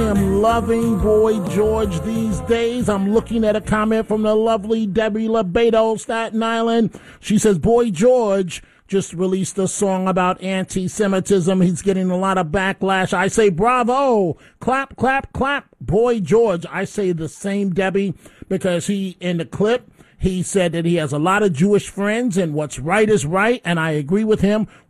am loving Boy George these days. I'm looking at a comment from the lovely Debbie LeBedo, Staten Island. She says, Boy George just released a song about anti-Semitism. He's getting a lot of backlash. I say, bravo, clap, clap, clap, Boy George. I say the same, Debbie, because in the clip, he said that he has a lot of Jewish friends and what's right is right, and I agree with him.